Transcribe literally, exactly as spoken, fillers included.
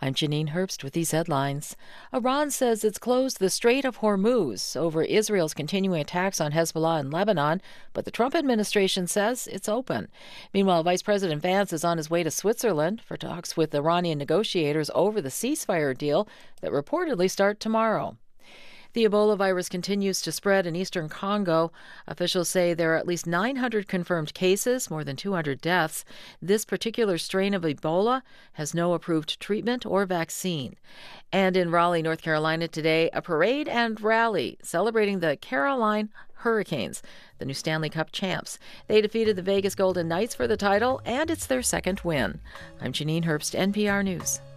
I'm Janine Herbst with these headlines. Iran says it's closed the Strait of Hormuz over Israel's continuing attacks on Hezbollah in Lebanon, but the Trump administration says it's open. Meanwhile, Vice President Vance is on his way to Switzerland for talks with Iranian negotiators over the ceasefire deal that reportedly start tomorrow. The Ebola virus continues to spread in eastern Congo. Officials say there are at least nine hundred confirmed cases, more than two hundred deaths. This particular strain of Ebola has no approved treatment or vaccine. And in Raleigh, North Carolina today, a parade and rally celebrating the Caroline Hurricanes, the new Stanley Cup champs. They defeated the Vegas Golden Knights for the title, and it's their second win. I'm Janine Herbst, N P R News.